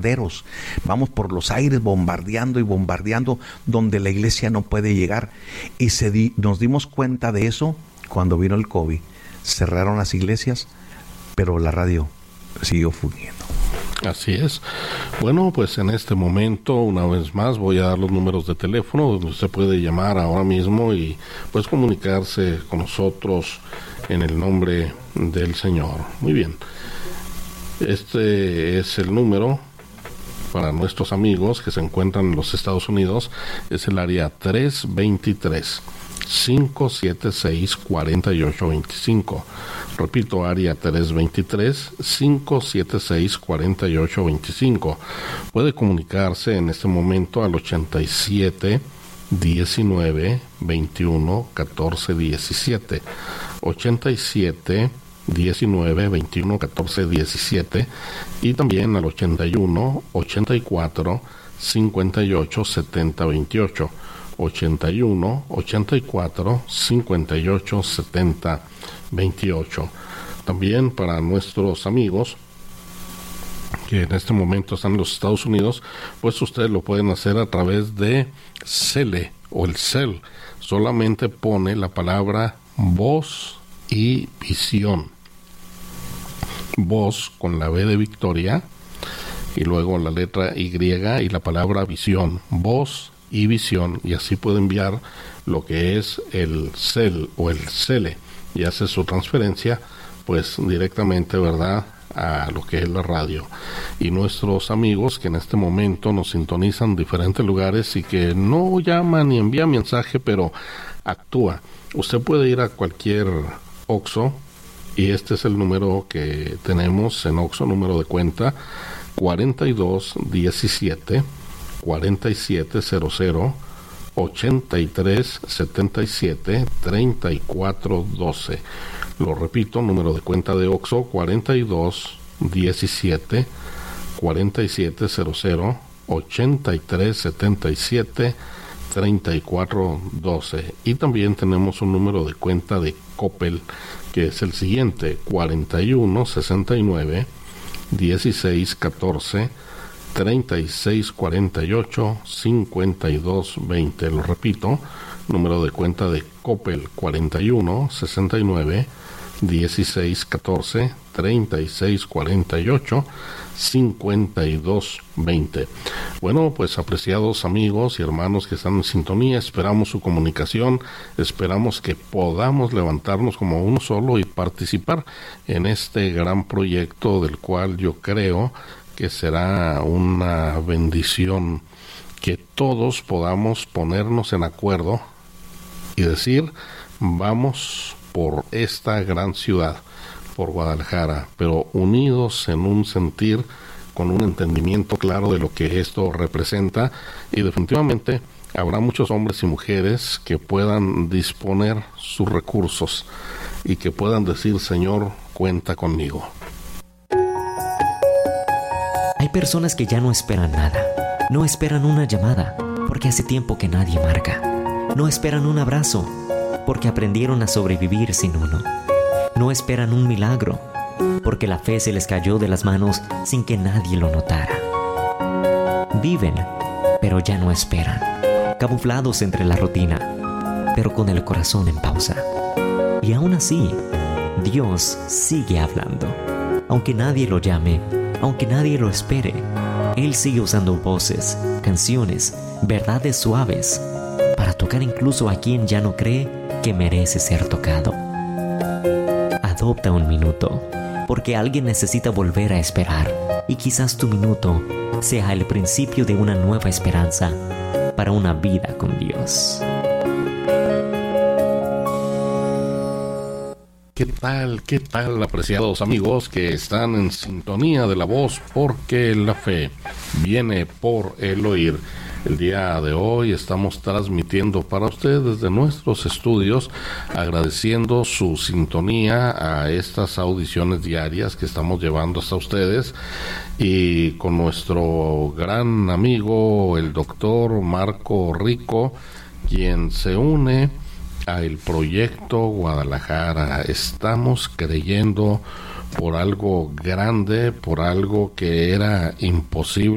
vamos por los aires bombardeando y bombardeando donde la iglesia no puede llegar. Y nos dimos cuenta de eso cuando vino el COVID. Cerraron las iglesias, pero la radio siguió fungiendo. Así es. Bueno, pues en este momento, una vez más, voy a dar los números de teléfono donde usted puede llamar ahora mismo y pues comunicarse con nosotros en el nombre del Señor. Muy bien. Este es el número para nuestros amigos que se encuentran en los Estados Unidos. Es el área 323-576-4825. Repito, área 323-576-4825. Puede comunicarse en este momento al 87-19-21-14-17. 87-19-21-14-17 y también al 81-84-58-70-28. 81-84-58-70-28. También para nuestros amigos que en este momento están en los Estados Unidos, pues ustedes lo pueden hacer a través de Cele o el Cel. Solamente pone la palabra voz y visión. Voz con la V de Victoria y luego la letra Y y la palabra visión. Voz y visión, y así puede enviar lo que es el Cel o el Cele y hace su transferencia pues directamente, ¿verdad?, a lo que es la radio. Y nuestros amigos que en este momento nos sintonizan en diferentes lugares y que no llaman ni envían mensaje, pero actúa. Usted puede ir a cualquier Oxxo y este es el número que tenemos en Oxxo, número de cuenta 4217 4700 8377 3412. Lo repito, número de cuenta de Oxxo 4217 4700 8377 3412. Y también tenemos un número de cuenta de Coppel que es el siguiente: 4169 1614 3648 5220. Lo repito, número de cuenta de Coppel 4169 1614 3648 5220. Bueno, pues apreciados amigos y hermanos que están en sintonía, esperamos su comunicación, esperamos que podamos levantarnos como uno solo y participar en este gran proyecto del cual yo creo que será una bendición, que todos podamos ponernos en acuerdo y decir: vamos por esta gran ciudad, por Guadalajara, pero unidos en un sentir, con un entendimiento claro de lo que esto representa. Y definitivamente habrá muchos hombres y mujeres que puedan disponer sus recursos y que puedan decir: Señor, cuenta conmigo. Hay personas que ya no esperan nada, no esperan una llamada, porque hace tiempo que nadie marca. No esperan un abrazo, porque aprendieron a sobrevivir sin uno. No esperan un milagro, porque la fe se les cayó de las manos sin que nadie lo notara. Viven, pero ya no esperan, camuflados entre la rutina, pero con el corazón en pausa. Y aún así, Dios sigue hablando. Aunque nadie lo llame, aunque nadie lo espere, Él sigue usando voces, canciones, verdades suaves, para tocar incluso a quien ya no cree que merece ser tocado. Adopta un minuto, porque alguien necesita volver a esperar, y quizás tu minuto sea el principio de una nueva esperanza para una vida con Dios. ¿Qué tal, apreciados amigos que están en sintonía de la voz? Porque la fe viene por el oír. El día de hoy estamos transmitiendo para ustedes desde nuestros estudios, agradeciendo su sintonía a estas audiciones diarias que estamos llevando hasta ustedes, y con nuestro gran amigo el doctor Marco Rico, quien se une a el proyecto Guadalajara. Estamos creyendo por algo grande, por algo que era imposible